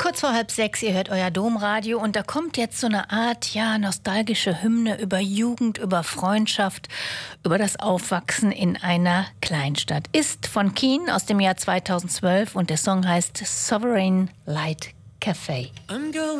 Kurz vor 5:30, ihr hört euer Domradio und da kommt jetzt so eine Art, nostalgische Hymne über Jugend, über Freundschaft, über das Aufwachsen in einer Kleinstadt. Ist von Keane aus dem Jahr 2012 und der Song heißt Sovereign Light Cafe.